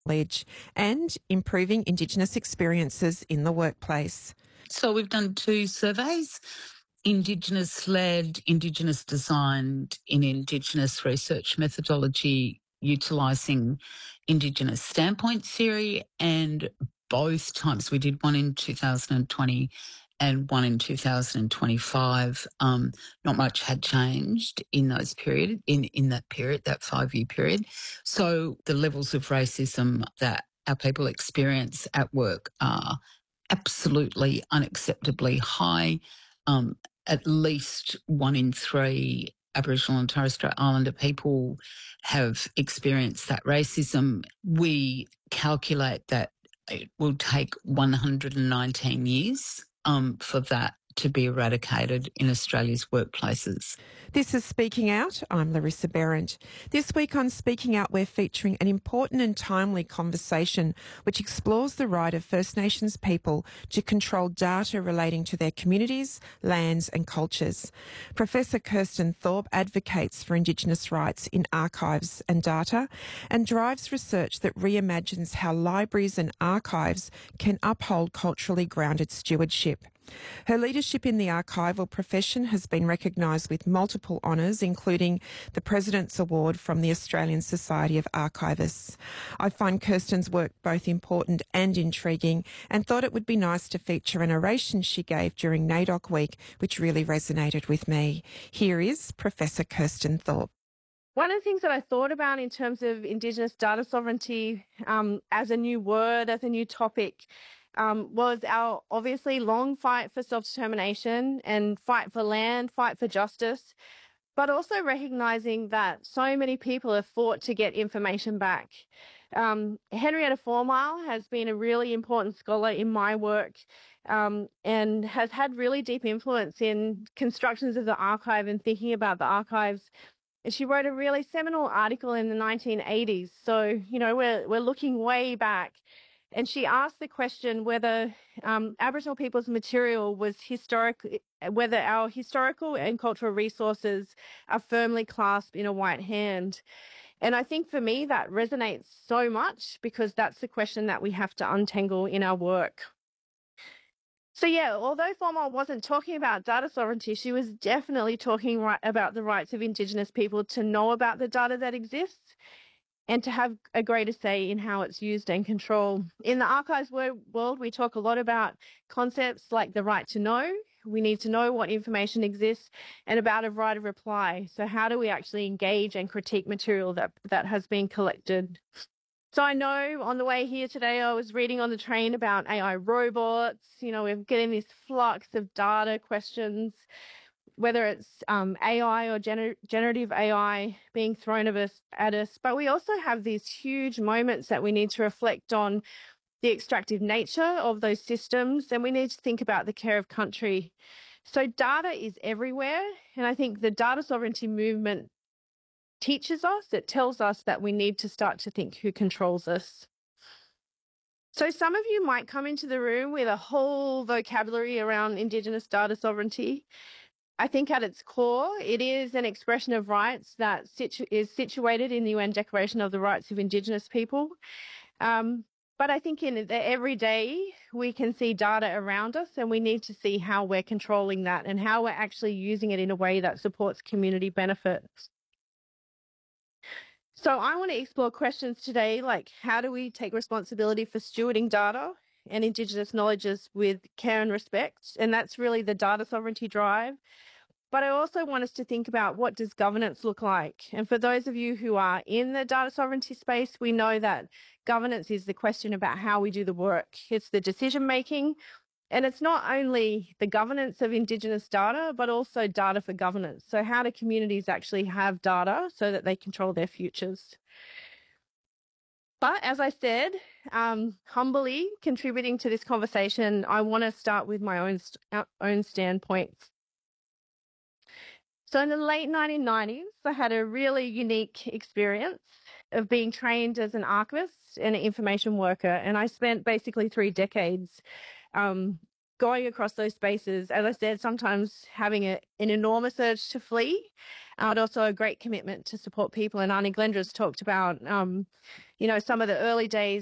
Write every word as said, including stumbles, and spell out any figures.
knowledge and improving Indigenous experiences in the workplace. So we've done two surveys, Indigenous-led, Indigenous-designed in Indigenous research methodology utilising Indigenous standpoint theory, and both times we did one in two thousand twenty and one in two thousand twenty-five. Um, not much had changed in those period, in, in that period, that five-year period. So the levels of racism that our people experience at work are absolutely unacceptably high. Um, at least one in three Aboriginal and Torres Strait Islander people have experienced that racism. We calculate that it will take one hundred nineteen years um, for that to be eradicated in Australia's workplaces. This is Speaking Out. I'm Larissa Behrendt. This week on Speaking Out, we're featuring an important and timely conversation which explores the right of First Nations people to control data relating to their communities, lands and cultures. Professor Kirsten Thorpe advocates for Indigenous rights in archives and data and drives research that reimagines how libraries and archives can uphold culturally grounded stewardship. Her leadership in the archival profession has been recognised with multiple honours, including the President's Award from the Australian Society of Archivists. I find Kirsten's work both important and intriguing and thought it would be nice to feature an oration she gave during NAIDOC Week, which really resonated with me. Here is Professor Kirsten Thorpe. One of the things that I thought about in terms of Indigenous data sovereignty um, as a new word, as a new topic, Um, was our obviously long fight for self-determination and fight for land, fight for justice, but also recognising that so many people have fought to get information back. Um, Henrietta Formile has been a really important scholar in my work um, and has had really deep influence in constructions of the archive and thinking about the archives. And she wrote a really seminal article in the nineteen eighties. So, you know, we're, we're looking way back. And she asked the question whether um, Aboriginal people's material was historic, whether our historical and cultural resources are firmly clasped in a white hand. And I think for me that resonates so much because that's the question that we have to untangle in our work. So yeah, although Formile wasn't talking about data sovereignty, she was definitely talking right about the rights of Indigenous people to know about the data that exists and to have a greater say in how it's used and controlled. In the archives world, we talk a lot about concepts like the right to know. We need to know what information exists and about a right of reply. So how do we actually engage and critique material that, that has been collected? So I know on the way here today, I was reading on the train about A I robots. You know, we're getting this flux of data questions, whether it's um, A I or gener- generative A I being thrown at us, at us. But we also have these huge moments that we need to reflect on the extractive nature of those systems, and we need to think about the care of country. So data is everywhere, and I think the data sovereignty movement teaches us, it tells us that we need to start to think who controls us. So some of you might come into the room with a whole vocabulary around Indigenous data sovereignty. I think at its core, it is an expression of rights that situ- is situated in the U N Declaration of the Rights of Indigenous People. Um, but I think in the everyday, we can see data around us and we need to see how we're controlling that and how we're actually using it in a way that supports community benefits. So I want to explore questions today like how do we take responsibility for stewarding data and Indigenous knowledges with care and respect? And that's really the data sovereignty drive. But I also want us to think about what does governance look like? And for those of you who are in the data sovereignty space, we know that governance is the question about how we do the work. It's the decision making, and it's not only the governance of Indigenous data, but also data for governance. So how do communities actually have data so that they control their futures? But as I said, um, humbly contributing to this conversation, I want to start with my own, own standpoints. So in the late nineteen nineties, I had a really unique experience of being trained as an archivist and an information worker. And I spent basically three decades um, going across those spaces, as I said, sometimes having a, an enormous urge to flee, uh, but also a great commitment to support people. And Arnie Glendra's talked about, um, you know, some of the early days